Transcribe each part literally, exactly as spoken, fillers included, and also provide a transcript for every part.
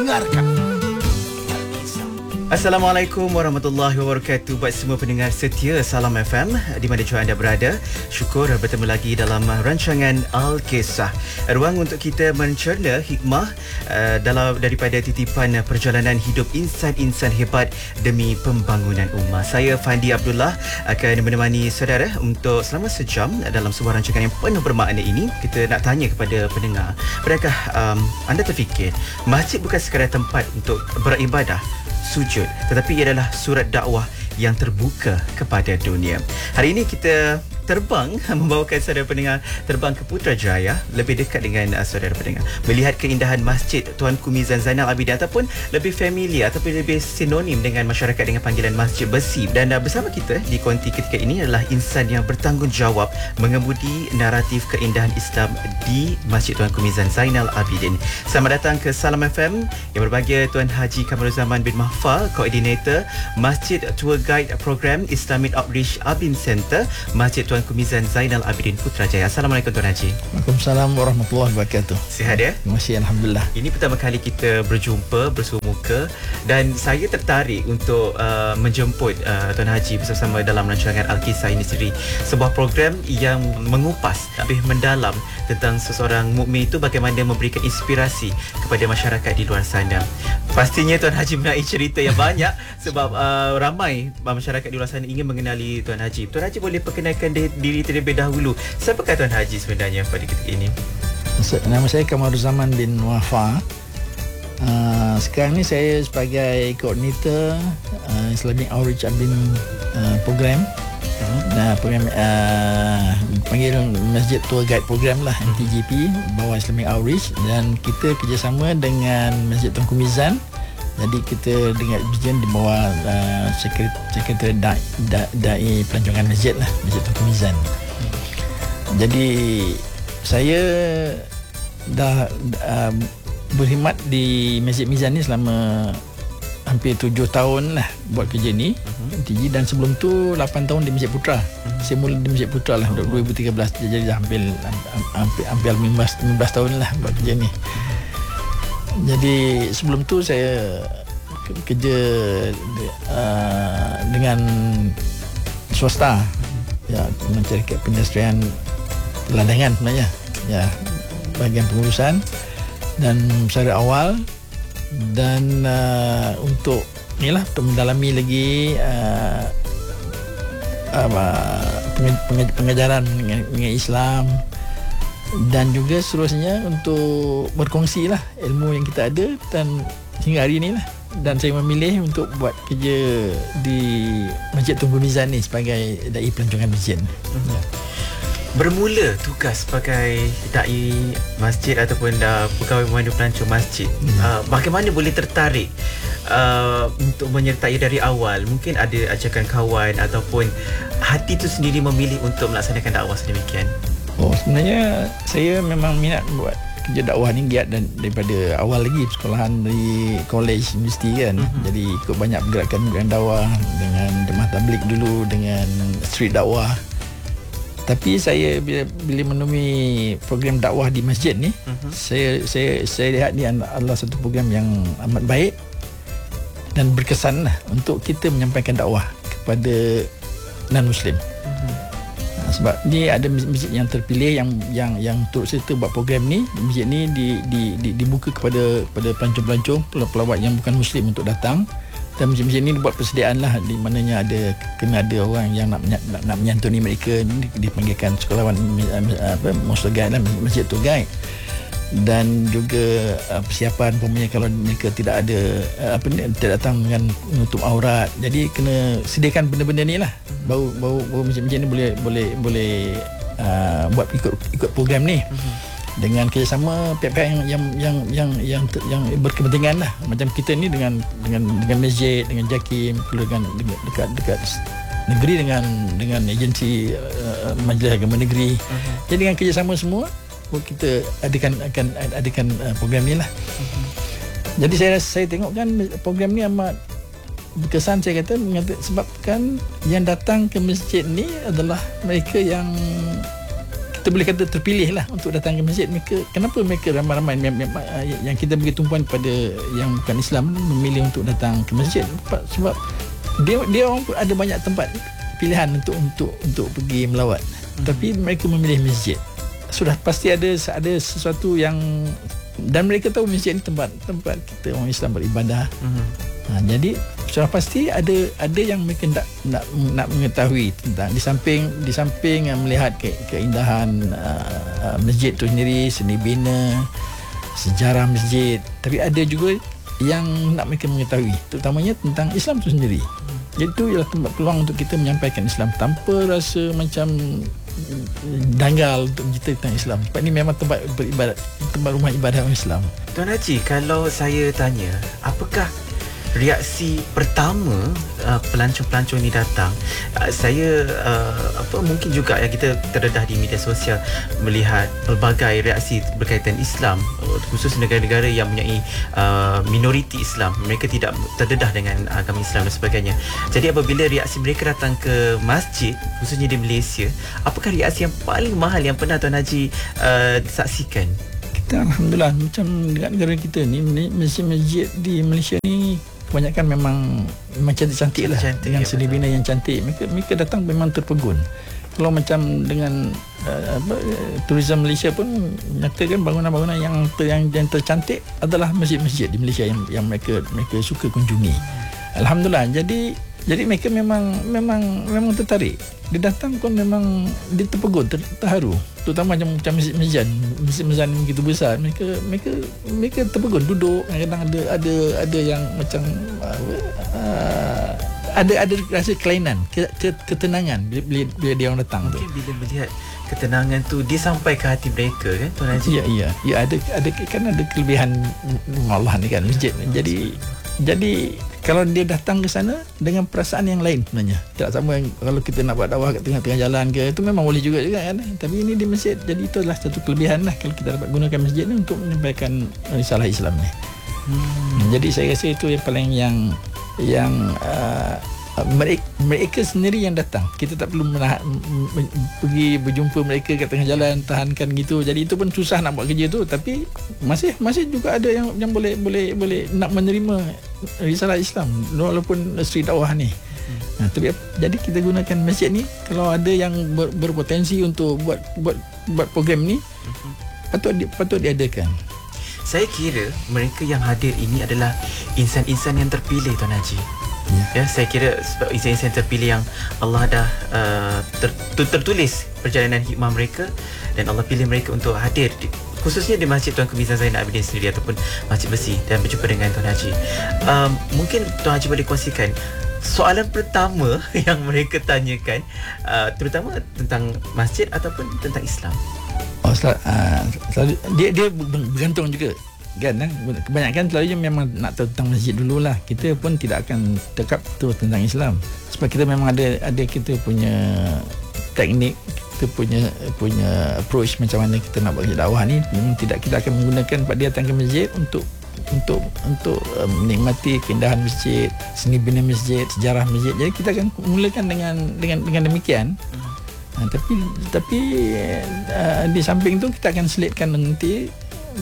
dengarkan. Assalamualaikum warahmatullahi wabarakatuh. Buat semua pendengar setia Salam F M di mana jua anda berada, syukur bertemu lagi dalam rancangan Al-Kisah, ruang untuk kita mencerna hikmah uh, dalam daripada titipan perjalanan hidup insan-insan hebat demi pembangunan ummah. Saya Fandi Abdullah akan menemani saudara untuk selama sejam dalam sebuah rancangan yang penuh bermakna ini. Kita nak tanya kepada pendengar, adakah um, anda terfikir masjid bukan sekadar tempat untuk beribadah, sujud, tetapi ia adalah surat dakwah yang terbuka kepada dunia. Hari ini kita terbang membawakan saudara pendengar terbang ke Putrajaya, lebih dekat dengan uh, saudara pendengar, melihat keindahan Masjid Tuanku Mizan Zainal Abidin, ataupun lebih familiar ataupun lebih sinonim dengan masyarakat dengan panggilan Masjid Besi. Dan uh, bersama kita di konti ketika ini adalah insan yang bertanggungjawab mengemudi naratif keindahan Islam di Masjid Tuanku Mizan Zainal Abidin. Selamat datang ke Salam F M. Yang berbahagia Tuan Haji Kamaruzaman bin Mahfal, Koordinator Masjid Tour Guide Program Islamic Outreach Abim Center, Masjid Tuanku Mizan Zainal Abidin Putrajaya. Assalamualaikum Tuan Haji. Waalaikumsalam warahmatullahi wabarakatuh. Sihat ya? Terima kasih, alhamdulillah. Ini pertama kali kita berjumpa bersua muka dan saya tertarik untuk uh, menjemput uh, Tuan Haji bersama dalam rancangan Al-Kisah ini sendiri. Sebuah program yang mengupas lebih mendalam tentang seseorang mukmin itu, bagaimana memberikan inspirasi kepada masyarakat di luar sana. Pastinya Tuan Haji menaik cerita yang banyak sebab uh, ramai masyarakat di luar sana ingin mengenali Tuan Haji. Tuan Haji boleh perkenalkan diri terlebih dahulu. Siapakah Tuan Haji sebenarnya pada ketika ini? Nama saya Kamaruzaman bin Wafa. Uh, sekarang ni saya sebagai koordinator uh, Islamic Outreach Abim uh, Program. Hmm. Nah, program uh, panggil Masjid Tour Guide Program lah, M T G P, bawah Islamic Outreach, dan kita kerjasama dengan Masjid Tuanku Mizan. Jadi kita dengan Bijan di bawah uh, Sekretari Dai, Dai, Dai Pelancongan Masjid lah, Masjid Tuanku Mizan. Jadi saya dah uh, berkhidmat di Masjid Mizan ni selama hampir tujuh tahun lah buat kerja ni, uh-huh. M T G, dan sebelum tu lapan tahun di Masjid Putra. Uh-huh. Saya mula di Masjid Putra lah dua ribu tiga belas, jadi dah hampir hampir hampir lima belas tahun lah buat kerja ni. Jadi sebelum tu saya kerja uh, dengan swasta, ya, mencari pendestrian ladang sebenarnya, ya, bahagian pengurusan dan secara awal, dan uh, untuk inilah untuk mendalami lagi uh, apa, pengajaran mengenai Islam, dan juga seterusnya untuk berkongsi lah ilmu yang kita ada dan hingga hari ni lah. Dan saya memilih untuk buat kerja di Masjid Tuanku Mizan ni sebagai Dai Pelancongan Masjid. Mm-hmm. Ya. Bermula tugas sebagai Dai Masjid ataupun dah pegawai pemandu pelancong masjid, mm-hmm. uh, bagaimana boleh tertarik uh, untuk menyertai dari awal? Mungkin ada ajakan kawan ataupun hati tu sendiri memilih untuk melaksanakan dakwah sedemikian? Oh, sebenarnya saya memang minat buat kerja dakwah ni giat dan daripada awal lagi, sekolahan di college, universiti kan. Uh-huh. Jadi ikut banyak pergerakan-pergerakan dakwah dengan jemaah tabligh dulu, dengan street dakwah. Tapi saya bila, bila menemui program dakwah di masjid ni, uh-huh. saya saya saya lihat ni adalah satu program yang amat baik dan berkesan lah untuk kita menyampaikan dakwah kepada non-Muslim. Uh-huh. Sebab ni ada masjid yang terpilih yang yang yang turut serta buat program ni. Masjid ni di, di, di, dibuka kepada kepada pelancong-pelancong, pelawat yang bukan Muslim untuk datang. Dan masjid-masjid ni dibuat persediaan lah, di mananya ada kena ada orang yang nak nak, nak menyantuni mereka, dipanggilkan sekolawan apa, Masjid Guide lah, Masjid Tour Guide. Dan juga uh, persiapan umpamanya kalau mereka tidak ada uh, apa ni, tidak datang dengan menutup aurat, jadi kena sediakan benda-benda ni lah, baru baru, baru macam-macam ni boleh boleh boleh uh, buat ikut ikut program ni, uh-huh. dengan kerjasama pihak-pihak yang yang yang yang yang, yang berkepentingan lah, macam kita ni dengan dengan dengan masjid, dengan JAKIM, dengan dekat dekat negeri, dengan dengan agensi uh, Majlis Agama Negeri, uh-huh. jadi dengan kerjasama semua kita adakan akan adakan uh, program ni lah. Uh-huh. Jadi saya saya tengok kan program ni amat berkesan. Saya kata mengata, sebabkan yang datang ke masjid ni adalah mereka yang kita boleh kata terpilih lah untuk datang ke masjid. Mereka, kenapa mereka ramai-ramai yang, yang, yang kita beri tumpuan pada yang bukan Islam memilih untuk datang ke masjid? Sebab dia dia orang pun ada banyak tempat pilihan untuk untuk untuk pergi melawat, hmm. tapi mereka memilih masjid. Sudah pasti ada ada sesuatu yang, dan mereka tahu masjid ni tempat tempat kita orang Islam beribadah. Hmm. Ha, jadi sudah pasti ada ada yang mereka nak nak nak mengetahui tentang, di samping di samping melihat ke, keindahan uh, masjid tu sendiri, seni bina, sejarah masjid, tapi ada juga yang nak mereka mengetahui terutamanya tentang Islam tu sendiri. Jadi itu ialah tempat peluang untuk kita menyampaikan Islam tanpa rasa macam danggal untuk cerita tentang Islam. Tempat ni memang tempat beribadat, tempat rumah ibadah orang Islam. Tuan Haji, kalau saya tanya, apakah reaksi pertama uh, pelancong-pelancong ni datang? Uh, saya uh, apa mungkin juga yang kita terdedah di media sosial melihat pelbagai reaksi berkaitan Islam, uh, khusus negara-negara yang mempunyai uh, minoriti Islam, mereka tidak terdedah dengan agama Islam dan sebagainya. Jadi apabila reaksi mereka datang ke masjid, khususnya di Malaysia, apakah reaksi yang paling mahal yang pernah Tuan Haji uh, saksikan? Kita alhamdulillah, macam dekat negara kita ni, masjid-masjid di Malaysia ni kebanyakan memang memang cantik-cantik lah, cantik, dengan ya, seni bina yang cantik. Mereka mereka datang memang terpegun. Kalau macam dengan uh, apa, tourism Malaysia pun nyatakan bangunan-bangunan yang ter, yang, yang tercantik adalah masjid-masjid di Malaysia yang yang mereka mereka suka kunjungi. Alhamdulillah. Jadi jadi mereka memang memang memang tertarik. Dia datang pun memang dia terpegun, ter, terharu. Terutama macam macam masjid-masjid, masjid-masjid yang begitu besar, mereka mereka mereka terpegun duduk. Kadang-kadang ada ada ada yang macam uh, ada ada rasa kelainan, ke, ke, ketenangan bila, bila bila dia orang datang. Mungkin tu bila melihat ketenangan tu dia sampai ke hati mereka, kan Tuan Haji? Ya ya. Ya ada ada kan ada kelebihan Allah ni kan masjid. Jadi jadi kalau dia datang ke sana dengan perasaan yang lain sebenarnya. Tak sama kalau kita nak buat dakwah kat tengah-tengah jalan ke, itu memang boleh juga juga kan. Tapi ini di masjid, jadi itu adalah satu kelebihan lah kalau kita dapat gunakan masjid ni untuk menyampaikan risalah Islam ni. Hmm. Jadi saya rasa itu yang paling yang yang uh, mereka, mereka sendiri yang datang. Kita tak perlu menahan, pergi berjumpa mereka kat tengah jalan, tahankan gitu. Jadi itu pun susah nak buat kerja tu. Tapi masih masih juga ada yang yang boleh boleh boleh nak menerima risalah Islam walaupun street dakwah ni. Hmm. Nah, tapi jadi kita gunakan masjid ni. Kalau ada yang ber, berpotensi untuk buat buat buat program ni, hmm. patut di, patut diadakan. Saya kira mereka yang hadir ini adalah insan-insan yang terpilih, Tuan Haji. Ya, saya kira sebab insan-insan terpilih yang Allah dah uh, ter, tertulis perjalanan hikmah mereka dan Allah pilih mereka untuk hadir di, khususnya di Masjid Tuanku Mizan Zainal Abidin sendiri ataupun Masjid Besi, dan berjumpa dengan Tuan Haji. Um, mungkin Tuan Haji boleh kongsikan soalan pertama yang mereka tanyakan, uh, terutama tentang masjid ataupun tentang Islam. Oh, sel- uh, sel- dia dia bergantung juga. Kan, kebanyakan selalunya memang nak tahu tentang masjid dululah. Kita pun tidak akan tekap terus tentang Islam sebab kita memang ada ada kita punya teknik, kita punya punya approach macam mana kita nak buat dakwah ni. Memang tidak, kita akan menggunakan pak dia datang ke masjid untuk untuk untuk uh, menikmati keindahan masjid, seni bina masjid, sejarah masjid. Jadi kita akan mulakan dengan dengan dengan demikian. Hmm. Uh, tapi tapi uh, di samping tu kita akan selitkan nanti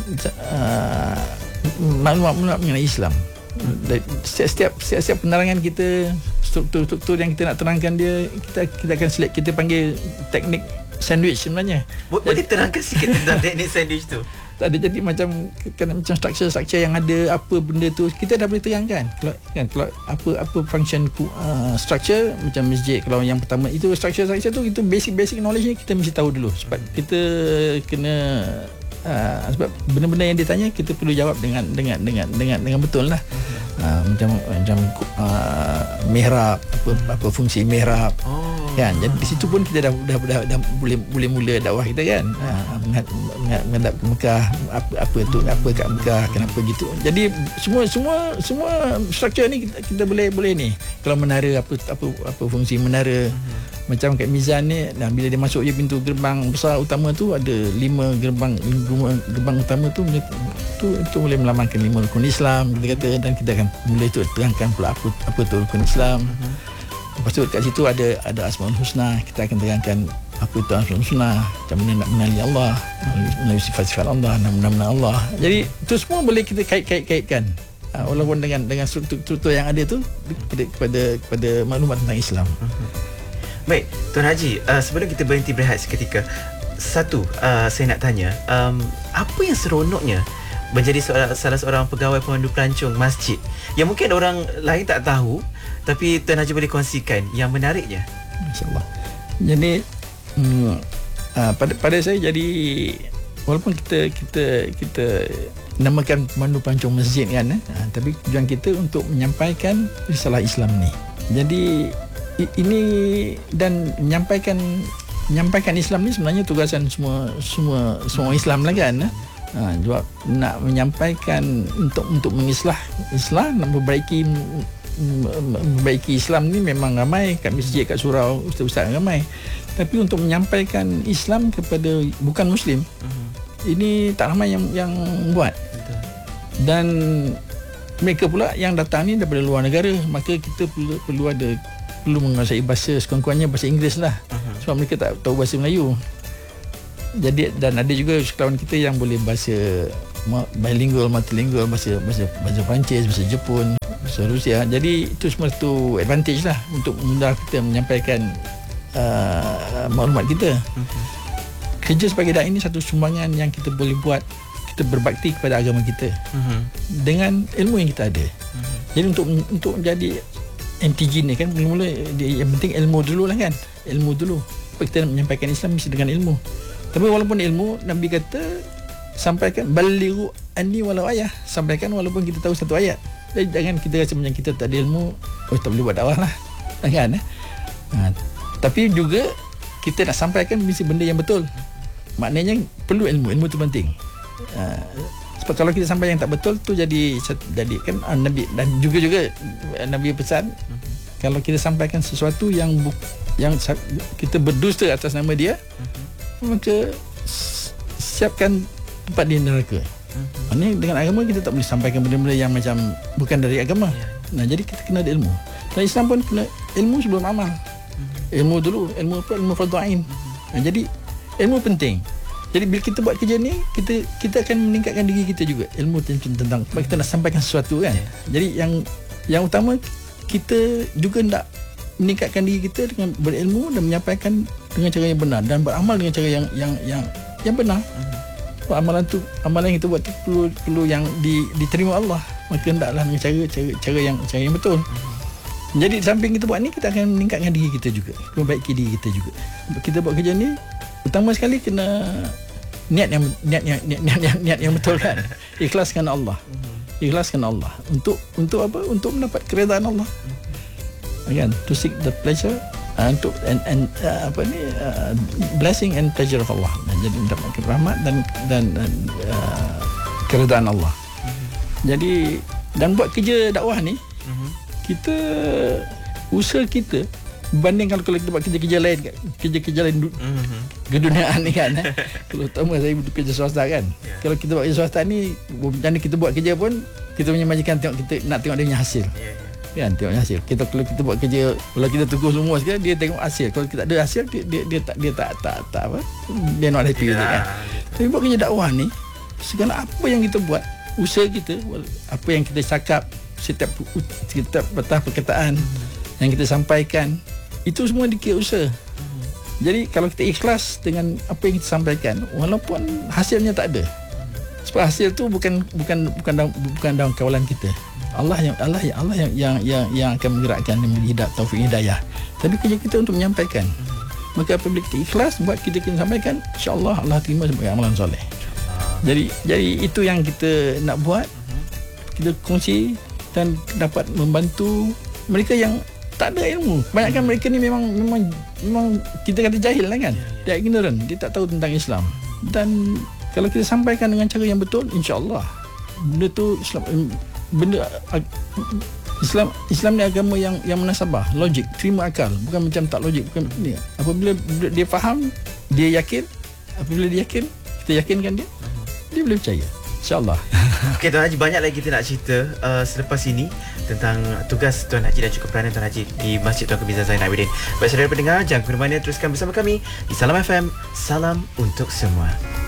Uh, maklumat-maklumat mengenai Islam. Setiap setiap setiap penerangan kita, struktur-struktur yang kita nak terangkan dia, kita kita akan select, kita panggil teknik sandwich sebenarnya. Boleh terangkan sikit tentang teknik sandwich tu? Tak ada, jadi macam kan, macam structure-structure yang ada, apa benda tu kita dah boleh terangkan. Kalau kan kalau apa apa function uh, structure macam masjid, kalau yang pertama itu structure-structure tu, itu basic-basic knowledge ni kita mesti tahu dulu sebab kita kena Uh, sebab benda-benda yang ditanya kita perlu jawab dengan dengan dengan dengan dengan betul lah. Uh, macam macam uh, mihrab, apa apa fungsi mihrab. Oh. Kan, jadi di situ pun kita dah dah, dah, dah boleh boleh mula dakwah kita kan. Uh, menghadap ke Mekah, apa apa tu, apa kat Mekah, kenapa gitu. Jadi semua semua semua struktur ni kita, kita boleh boleh ni. Kalau menara, apa apa apa fungsi menara. Macam kat Mizan ni, nah, bila dia masuk je pintu gerbang besar utama tu, ada lima gerbang gerbang utama tu, tu itu boleh melambangkan lima rukun Islam kita kata, dan kita akan mula tu terangkan pula apa apa tu rukun Islam. Uh-huh. Lepas tu kat situ ada ada Asmaul Husna, kita akan terangkan apa itu asal sunnah, macam mana nak mengenali Allah, mengenali sifat-sifat Allah, nama-nama Allah. Jadi itu semua boleh kita kait-kait-kaitkan. Ha, walaupun dengan dengan struktur-struktur yang ada tu kepada kepada, kepada maklumat tentang Islam. Baik, Tuan Haji, uh, sebelum kita berhenti berehat seketika, satu uh, saya nak tanya, um, apa yang seronoknya menjadi seorang, salah seorang pegawai pemandu pelancong masjid yang mungkin orang lain tak tahu, tapi Tuan Haji boleh kongsikan yang menariknya? InsyaAllah. Jadi hmm, uh, pada pada saya jadi, walaupun kita kita kita namakan pemandu pelancong masjid kan, eh, uh, tapi tujuan kita untuk menyampaikan risalah Islam ni. Jadi ini dan menyampaikan menyampaikan Islam ni sebenarnya tugasan semua semua semua Islam lah kan. Ha, juga nak menyampaikan untuk untuk mengislah Islam, nak memperbaiki memperbaiki Islam ni memang ramai kat masjid, kat surau, ustaz-ustaz ramai. Tapi untuk menyampaikan Islam kepada bukan Muslim, uh-huh. ini tak ramai yang yang buat. Betul. Dan mereka pula yang datang ni daripada luar negara, maka kita perlu perlu ada perlu menguasai bahasa, sekurang-kurangnya bahasa Inggeris lah. Uh-huh. Sebab mereka tak tahu bahasa Melayu. Jadi dan ada juga kawan kita yang boleh bahasa bilingual, multilingual, bahasa bahasa bahasa Perancis, bahasa Jepun, bahasa Rusia. Jadi itu semua tu advantage lah untuk mudah kita menyampaikan uh, maklumat kita. Uh-huh. Kerja sebagai dai ini satu sumbangan yang kita boleh buat, kita berbakti kepada agama kita. Uh-huh. Dengan ilmu yang kita ada. Uh-huh. Jadi untuk untuk menjadi M T G ni kan, mula-mula dia, yang penting ilmu dulu lah kan. Ilmu dulu. Kita nak menyampaikan Islam mesti dengan ilmu. Tapi walaupun ilmu, Nabi kata sampaikan balighu anni walau ayah, sampaikan walaupun kita tahu satu ayat. Jadi jangan kita rasa macam kita tak ada ilmu, oh tak boleh buat dakwah lah kan, eh? Ha, tapi juga kita nak sampaikan mesti benda yang betul. Maknanya perlu ilmu, ilmu tu penting. Ha, sebab kalau kita sampai yang tak betul tu jadi jadi kan Nabi, dan juga juga Nabi pesan, uh-huh. kalau kita sampaikan sesuatu yang bu, yang kita berdusta atas nama dia, uh-huh. maka siapkan tempat di neraka. Uh-huh. Maksudnya dengan agama kita tak boleh sampaikan benda-benda yang macam bukan dari agama. Yeah. Nah, jadi kita kena ada ilmu. Dan Islam pun kena ilmu sebelum amal. Uh-huh. Ilmu dulu, ilmu apa? Ilmu fardhu ain. Uh-huh. Nah, jadi ilmu penting. Jadi bila kita buat kerja ni, kita kita akan meningkatkan diri kita juga, ilmu tentang sebab kita nak sampaikan sesuatu kan. Yeah. Jadi yang yang utama kita juga nak meningkatkan diri kita dengan berilmu dan menyampaikan dengan cara yang benar dan beramal dengan cara yang yang yang yang benar. Uh-huh. Amalan tu, amalan yang kita buat tu perlu perlu yang di, diterima Allah. Maka hendaklah dengan cara cara cara yang cara yang betul. Uh-huh. Jadi samping kita buat ni, kita akan meningkatkan diri kita juga, memperbaiki diri kita juga. Kita buat kerja ni utama sekali kena niat yang niat yang niat niat, niat, niat yang betul kan. Ikhlaskan Allah. Ikhlaskan Allah untuk untuk apa? Untuk mendapat keredaan Allah. Kan? To seek the pleasure uh, untuk and, and uh, apa ni uh, blessing and pleasure of Allah. Dan jadi mendapatkan rahmat dan dan, dan uh, keredaan Allah. Jadi dan buat kerja dakwah ni, kita usaha kita berbanding kalau, kalau kita buat kerja-kerja lain, kerja-kerja lain mm-hmm. keduniaan ni kan, eh? Kalau utama saya kerja swasta kan, yeah. Kalau kita buat kerja swasta ni, macam mana kita buat kerja pun kita punya majikan tengok kita nak tengok dia punya hasil, yeah, yeah. Kan, tengok hasil. Kita kalau kita buat kerja, kalau kita tunggu semua sekali, dia tengok hasil. Kalau kita tak ada hasil, dia dia, dia tak dia tak tak tak apa, dia not happy, yeah, kan. Tapi buat kerja dakwah ni, segala apa yang kita buat, usaha kita, apa yang kita cakap, setiap setiap patah perkataan mm-hmm. yang kita sampaikan, itu semua dikira usaha. Hmm. Jadi kalau kita ikhlas dengan apa yang kita sampaikan, walaupun hasilnya tak ada. Sebab hasil tu bukan bukan bukan dalam, bukan dalam kawalan kita. Allah yang Allah yang Allah yang yang yang, yang akan menggerakkan dan memberi hidayah, taufik hidayah. Tapi kerja kita untuk menyampaikan. Hmm. Maka apabila kita ikhlas buat kita kita sampaikan, insya-Allah Allah terima sebagai amalan soleh. Jadi jadi itu yang kita nak buat. Hmm. Kita kongsi dan dapat membantu mereka yang tak ada ilmu. Kebanyakan hmm. mereka ni memang memang memang kita kata jahil lah kan. Dia ignorant, dia tak tahu tentang Islam. Dan kalau kita sampaikan dengan cara yang betul, insya-Allah benda tu Islam, benda Islam Islam ni agama yang yang munasabah, logik, terima akal, bukan macam tak logik, bukan ni. Apabila dia faham, dia yakin, apabila dia yakin, kita yakinkan dia, dia boleh percaya. InsyaAllah. Okey Tuan Haji, banyak lagi kita nak cerita uh, selepas ini tentang tugas Tuan Haji dan juga peranan Tuan Haji di Masjid Tuan Kemiza Zainal Abidin. Baik saudara pendengar, jangan ke mana-mana, teruskan bersama kami di Salam F M. Salam untuk semua.